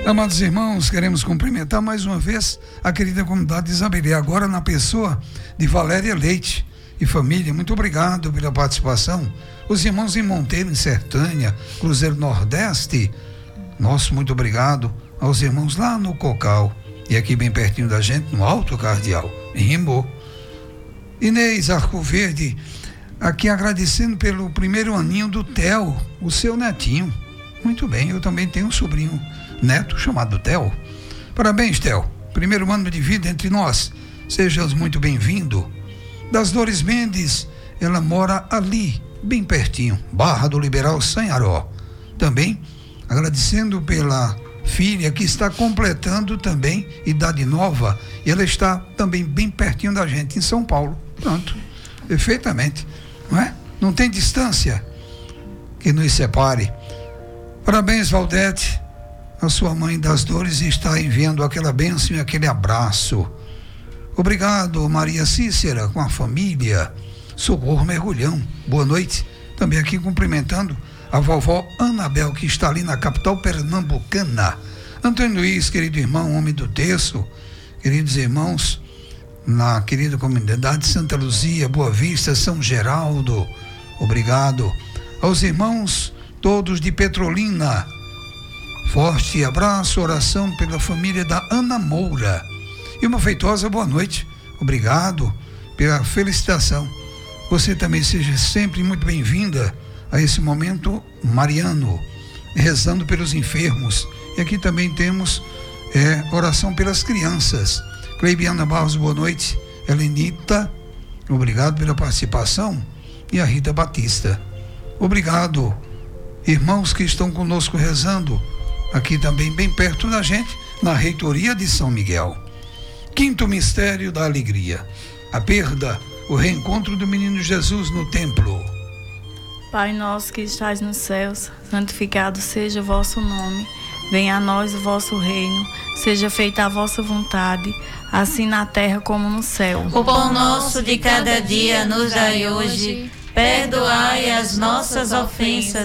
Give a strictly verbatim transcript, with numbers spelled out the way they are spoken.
Amados irmãos, queremos cumprimentar mais uma vez a querida comunidade de Isabelê, agora na pessoa de Valéria Leite e família. Muito obrigado pela participação. Os irmãos em Monteiro, em Sertânia, Cruzeiro Nordeste, nosso muito obrigado aos irmãos lá no Cocal e aqui bem pertinho da gente, no Alto Cardeal, em Rimô. Inês Arco Verde, aqui agradecendo pelo primeiro aninho do Theo, o seu netinho. Muito bem, eu também tenho um sobrinho neto chamado Theo. Parabéns, Theo. Primeiro ano de vida entre nós. Sejas muito bem-vindo. Das Dores Mendes, ela mora ali, bem pertinho, Barra do Liberal, Sanharó. Também agradecendo pela filha que está completando também idade nova, e ela está também bem pertinho da gente, em São Paulo. Pronto, perfeitamente, não é? Não tem distância que nos separe. Parabéns, Valdete. A sua mãe das dores está enviando aquela bênção e aquele abraço. Obrigado, Maria Cícera, com a família. Socorro Mergulhão, boa noite. Também aqui cumprimentando a vovó Anabel, que está ali na capital pernambucana. Antônio Luiz, querido irmão, homem do terço, queridos irmãos, na querida comunidade Santa Luzia, Boa Vista, São Geraldo, obrigado. Aos irmãos todos de Petrolina, forte abraço, oração pela família da Ana Moura. E uma feitosa boa noite. Obrigado pela felicitação. Você também seja sempre muito bem-vinda a esse momento mariano, rezando pelos enfermos. E aqui também temos é, oração pelas crianças. Cleibiana Barros, boa noite. Helenita, obrigado pela participação. E a Rita Batista, obrigado. Irmãos que estão conosco rezando, aqui também bem perto da gente, na reitoria de São Miguel. Quinto mistério da alegria, a perda, o reencontro do menino Jesus no templo. Pai nosso que estais nos céus, santificado seja o vosso nome. Venha a nós o vosso reino, seja feita a vossa vontade, assim na terra como no céu. O pão nosso de cada dia nos dai hoje. Perdoai as nossas ofensas,